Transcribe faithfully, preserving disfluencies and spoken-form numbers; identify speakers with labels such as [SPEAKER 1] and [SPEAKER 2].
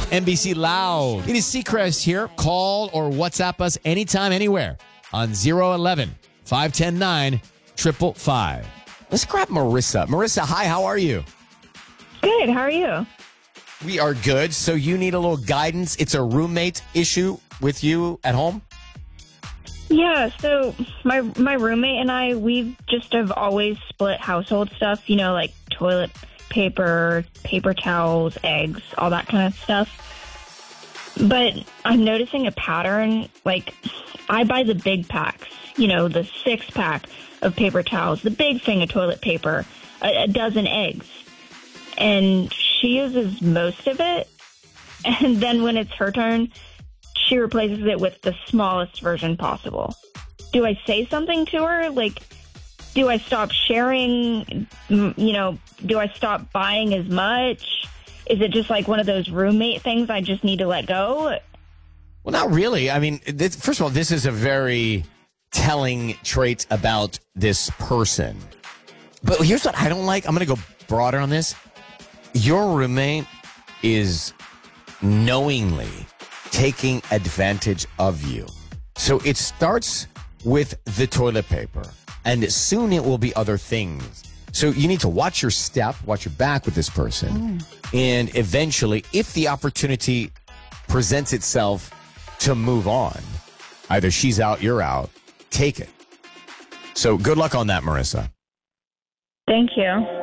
[SPEAKER 1] N B C Loud. It is Seacrest here. Call or WhatsApp us anytime, anywhere on zero eleven, five one nine, five five five. Let's grab Marissa. Marissa, hi, how are you?
[SPEAKER 2] Good, how are you?
[SPEAKER 1] We are good. So you need a little guidance. It's a roommate issue with you at home?
[SPEAKER 2] Yeah, so my my roommate and I, we just have always split household stuff, you know, like toilet paper, paper towels, eggs, all that kind of stuff. But I'm noticing a pattern. Like, I buy the big packs, you know, the six pack of paper towels, the big thing of toilet paper, a, a dozen eggs. And she uses most of it. And then when it's her turn, she replaces it with the smallest version possible. Do I say something to her? Like, do I stop sharing? You know, do I stop buying as much? Is it just like one of those roommate things I just need to let go?
[SPEAKER 1] Well, not really. I mean, this, first of all, this is a very telling trait about this person. But here's what I don't like. I'm going to go broader on this. Your roommate is knowingly taking advantage of you. So it starts with the toilet paper, and soon it will be other things. So you need to watch your step, watch your back with this person. Mm. And eventually, if the opportunity presents itself to move on, either she's out, you're out, take it. So good luck on that, Marissa.
[SPEAKER 2] Thank you.